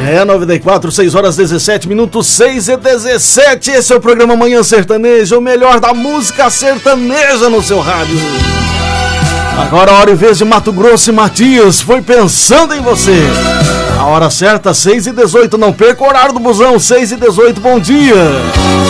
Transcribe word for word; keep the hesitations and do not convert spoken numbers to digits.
É, noventa e quatro, seis horas dezessete minutos, seis e dezessete. Esse é o programa Manhã Sertaneja, o melhor da música sertaneja no seu rádio. Agora a hora e vez de Mato Grosso e Matias, foi pensando em você. A hora certa, seis e dezoito, não perca o horário do busão, seis e dezoito, bom dia.